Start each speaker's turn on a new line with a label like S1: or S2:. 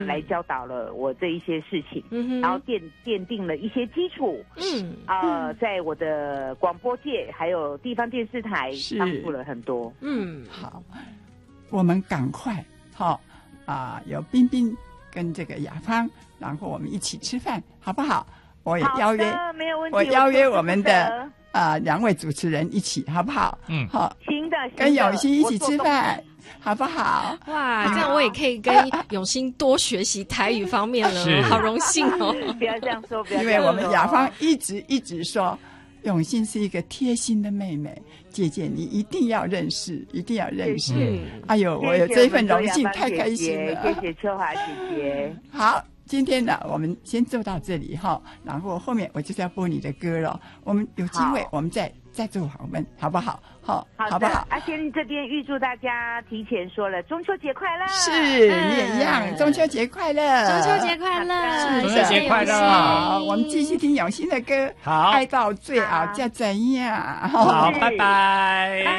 S1: 来教导了我这一些事情，然后奠定了一些基础，在我的广播界还有地方电视台帮助了很多。
S2: 好，我们赶快有彬彬跟这个雅芳，然后我们一起吃饭，好不好？我也邀约，
S1: 没有问题。
S2: 我邀约我们的2位主持人一起，好不好？好，
S1: 行的，
S2: 跟永新一起吃饭，好不好？
S3: 哇，这样我也可以跟永新多学习台语方面了，好荣幸哦！
S1: 不要这样说，不要这样说，
S2: 因为我们雅芳一直说，永新是一个贴心的妹妹，姐姐你一定要认识，一定要认识。哎呦，我有这份荣幸，太开心了！
S1: 谢谢秋华姐姐。
S2: 好。今天呢，我们先做到这里然后后面我就是要播你的歌了。我们有机会，我们再做访问，好不好？好不好？
S1: 先这边预祝大家提前说了中秋节快乐。
S2: 是，你也一样，中秋节快乐，
S3: 中秋节快乐，
S4: 中秋节快乐。
S2: 好，我们继续听永新的歌，
S4: 好，
S2: 爱到最后才怎样。
S4: 好，拜拜。